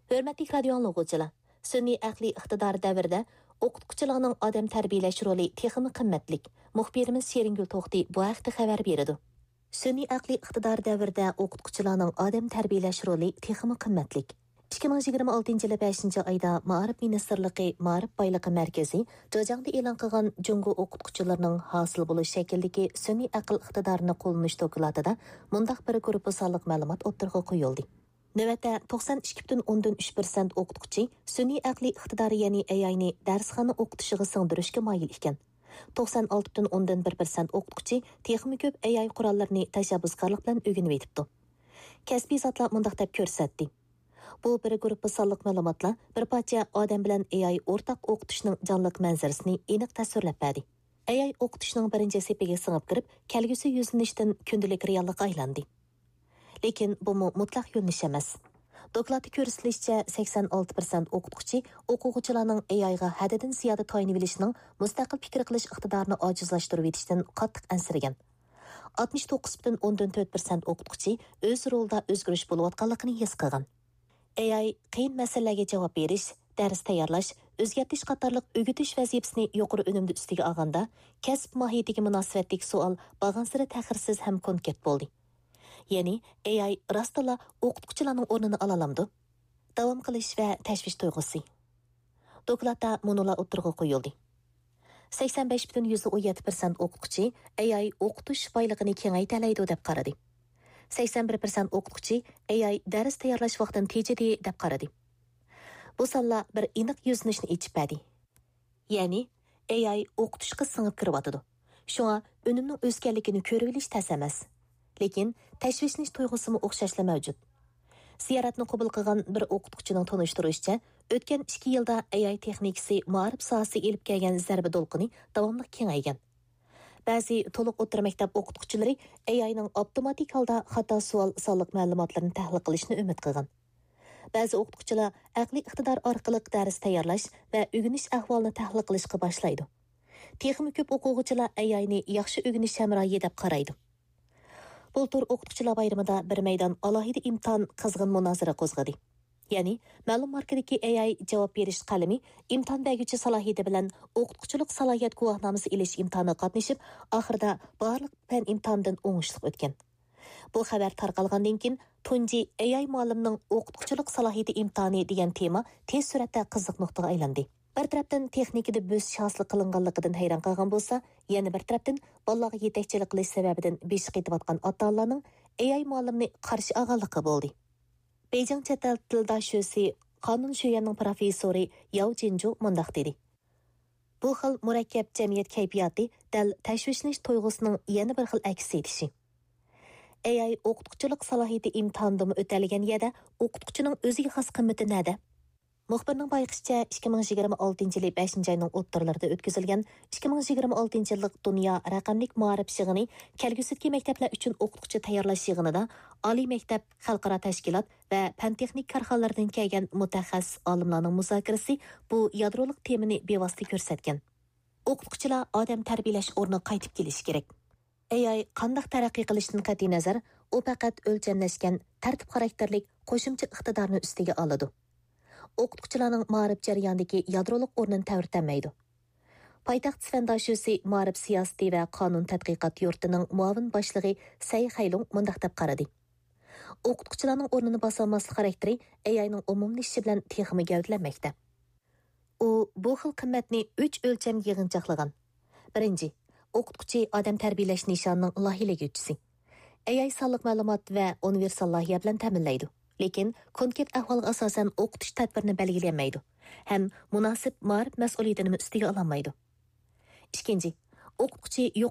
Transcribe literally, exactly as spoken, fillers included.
Hörmətli radio anlıqçılar, sünni aqli iqtidar davrida o'qituvchilarning odam tarbiyalash roli texmi qimmatlik. Muxbirimiz Sheringul To'xti bu haqda xabar beradi. Sünni aqli iqtidar davrida o'qituvchilarning odam tarbiyalash roli texmi qimmatlik. ikki ming yigirma oltinchi yil beshinchi oyda Ma'rif Ministrligi Ma'rif boyligi markazi Jojangda e'lon qilgan Jungo o'qituvchilarining hosil bo'lish shakldagi sun'iy aql iqtidorini qo'llanish dokladida mundaq bir guruh sonliq ma'lumot o'ttirg'i qo'yildi. Navbatda to'qson ikki butun o'ndan uch foiz o'qituvchi sun'iy aqli iqtidori ya'ni A I ni darsxona o'qitishiga singdirishga moyil ekan. to'qson olti butun o'ndan bir foiz o'qituvchi texmi ko'p A I qurollarini tashabbuskorlik bilan o'rganib yetibdi. Kasbiy zotlar mundaq deb ko'rsatdi. Bu bir guruh sonliq ma'lumotlar bir parcha odam bilan A I o'rtaq o'qitishning jonliq manzarasini aniq tasvirlab berdi. A I o'qitishning birinchi sepiga singib kirib, kelgusi yuzlanishdan kundalik reallikka aylandi. Lekin bu mutlaq yo'lnish emas. Dokladda ko'rsatilishicha sakson olti foiz o'qituvchi o'quvchilarning A I ga haddidan ziyoda tayinib olishning mustaqil fikr qilish iqtidorini ojizlashtirib etishdan qattiq ansiragan. oltmish to'qqiz butun o'ndan to'rt foiz o'qituvchi o'z rolida o'zgarish bo'layotganligini his qilgan. A I qiyin masalalarga javob berish, dars tayyorlash, o'zgartirish qatorliq o'g'itish vazifasini yuqori unumda ustiga olganda, kasb mohiyatiga munosabatlik savol bag'ansira ta'xirsiz ham konkret bo'ldi. Ya'ni A I rostla o'qituvchilarning o'rnini olalamdi. Davom qilish va tashvish tuyg'usi. Dokladda monolar o'tirg'i qo'yildi. sakson besh butun o'n yetti foiz o'qituvchi A I o'qitish boyligini kengaytiradi deb qaradi. sakson bir foiz o'qituvchi A I dars tayyorlash vaqtini tejidi deb qaradi. Bu sonlar bir aniq yuznishni ichib berdi. Ya'ni A I o'qitishga singib kiryotidi. Shunga unumning o'zgarligini ko'rib olish tas emas. Lekin tashvishlanish tuyg'usimi o'xshashla mavjud. Ziyoratni qabul qilgan bir o'qituvchining tanishtirishicha, o'tgan ikki yilda A I texnikasi ma'rif sohasiga elib kelgan zarba to'lqini davomli kengaygan. Ba'zi to'liq o'rta maktab o'qituvchilari A I ning avtomatik holda xato savol sonliq ma'lumotlarni tahlil qilishni umid qilgan. Ba'zi o'qituvchilar aqliy iqtidor orqali dars tayyorlash va o'rganish ahvolini tahlil qilishga boshlaydi. Texnik ko'p o'quvchilar A I ni yaxshi o'rganish hamrohi deb qaraydi. Bultur o'qituvchilar bayramida bir maydon alohida imtihon qizg'in munozara qo'zg'adi. Ya'ni ma'lum markadagi A I javob berish qalami imtihon beruvchi salohiyati bilan o'qituvchilik salohiyat guvohnomasi ilish imtihoniga qatnashib, oxirida barliq fan imtihonidan o'ngishli o'tgan. Bu xabar tarqalgandan keyin tunji A I muallimning o'qituvchilik salohiyati imtihoni degan tema tez suratda qiziq nuqtaga aylandi. Bir tarafdan texnikada bo'sish hosil qilinganligidan hayron qolgan bo'lsa, yana bir tarafdan bolalarga yetakchilik qilish sababidan beshi qaytayotgan ota-onalarning A I muallimni qarshi olganligi bo'ldi. Beijing chet el tildoshi qonun shuyanning professori Yao Jinju mundaq dedi. Bu xil murakkab jamiyat kayfiyati dal tashvishlanish tuyg'usining yana bir xil aks etishi. A I o'qituvchilik salohiyati imtihondan o'talgan yerda o'qituvchining o'ziga xos qimmati nada? Muxbirning bayqishicha ikki ming yigirma oltinchi yil beshinchi oyning o'ttirlarida o'tkazilgan ikki ming yigirma oltinchi yillik dunyo raqamlik ma'rif yig'ini kelgusidagi maktablar uchun o'qituvchi tayyorlash yig'inida oliy maktab, xalqaro tashkilot va fan texnik korxonalardan kelgan mutaxassis olimlarning muzokarasi bu yadrolik temani bevosita ko'rsatgan. O'qituvchilar odam tarbiyalash o'rniga qaytib kelishi kerak. A I qanday taraqqiy qilishdan qat'iy nazar, u faqat o'lchamlashgan tartib xarakterlik qo'shimcha iqtidorni ustiga oladi. O'qituvchilarning ma'rif jarayonidagi yadrolik o'rnini ta'virtanmaydi. Poytaxt fandoshisi ma'rif siyosati va qonun tadqiqot yurtining muavin boshlig'i Say Xaylung mundaq deb qaradi. O'qituvchilarning o'rnini bosolmaslik xarakteri A I ning umumlashishi bilan texmi gavdalanmoqda. U bu xil qimmatni uch o'lcham yig'inchoqlagan. Birinchi, o'qituvchi odam tarbiyalash nishonining loyihalaguvchisi. A I sonliq ma'lumot va universal loyiha bilan ta'minlaydi. Lekin konkret ahvolga asosan o'qitish tadbirini belgilamaydi. Ham munosib ma'rif mas'uliyatini ustiga olmaydi. Ikkinchi, o'qituvchi